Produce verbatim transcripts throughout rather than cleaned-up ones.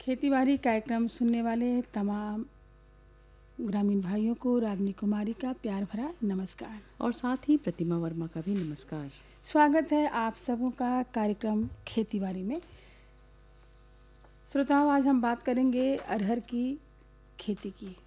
खेती-बाड़ी कार्यक्रम सुनने वाले तमाम ग्रामीण भाइयों को रागनी कुमारी का प्यार भरा नमस्कार और साथ ही प्रतिमा वर्मा का भी नमस्कार। स्वागत है आप सबों का कार्यक्रम खेती-बाड़ी में। श्रोताओं, आज हम बात करेंगे अरहर की खेती की।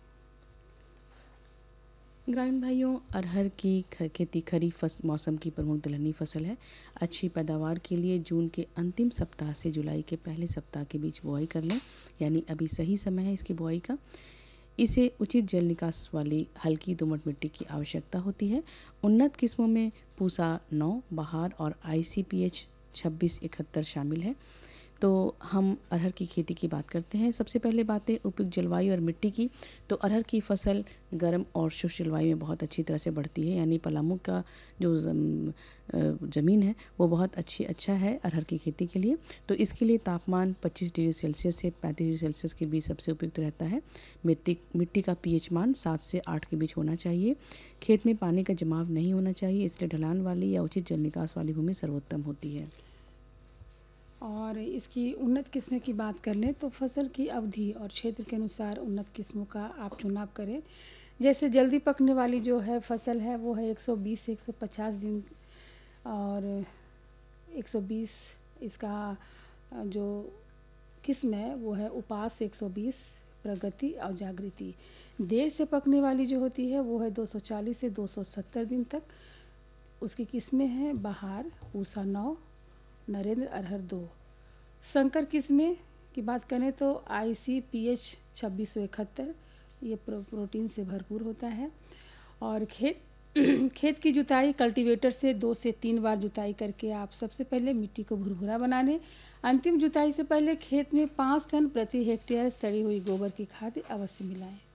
ग्रामीण भाइयों, अरहर की खेती खरीफ मौसम की प्रमुख दलहनी फसल है। अच्छी पैदावार के लिए जून के अंतिम सप्ताह से जुलाई के पहले सप्ताह के बीच बुआई कर लें, यानी अभी सही समय है इसकी बुआई का। इसे उचित जल निकास वाली हल्की दोमट मिट्टी की आवश्यकता होती है। उन्नत किस्मों में पूसा नौ, बहार और आई सी पी एच छब्बीस इकहत्तर शामिल है। तो हम अरहर की खेती की बात करते हैं। सबसे पहले बातें उपयुक्त जलवायु और मिट्टी की। तो अरहर की फसल गर्म और शुष्क जलवायु में बहुत अच्छी तरह से बढ़ती है, यानी पलामू का जो जम, ज़मीन है वो बहुत अच्छी अच्छा है अरहर की खेती के लिए। तो इसके लिए तापमान पच्चीस डिग्री सेल्सियस से पैंतीस डिग्री सेल्सियस के बीच सबसे उपयुक्त रहता है। मिट्टी मिट्टी का पीएच मान सात से आठ के बीच होना चाहिए। खेत में पानी का जमाव नहीं होना चाहिए, इसलिए ढलान वाली या उचित जल निकास वाली भूमि सर्वोत्तम होती है। और इसकी उन्नत किस्में की बात कर लें तो फसल की अवधि और क्षेत्र के अनुसार उन्नत किस्मों का आप चुनाव करें। जैसे जल्दी पकने वाली जो है फसल है वो है एक सौ बीस से एक सौ पचास दिन, और एक सौ बीस इसका जो किस्म है वो है उपास एक सौ बीस, प्रगति और जागृति। देर से पकने वाली जो होती है वो है दो सौ चालीस से दो सौ सत्तर दिन तक। उसकी किस्में हैं बहार, पूसा नौ, नरेंद्र, अरहर दो। संकर किस्में की बात करें तो आई सी पी एच छब्बीस सौ इकहत्तर, ये प्रो, प्रोटीन से भरपूर होता है। और खेत खेत की जुताई कल्टीवेटर से दो से तीन बार जुताई करके आप सबसे पहले मिट्टी को भुरभुरा बना लें। अंतिम जुताई से पहले खेत में पाँच टन प्रति हेक्टेयर सड़ी हुई गोबर की खाद अवश्य मिलाएं।